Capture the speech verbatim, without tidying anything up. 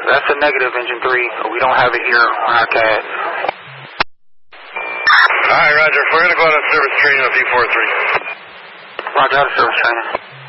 That's a negative, engine three. We don't have it here on our C A D. All right, Roger. We're going to go out on service training with V four three. Roger, out of service training.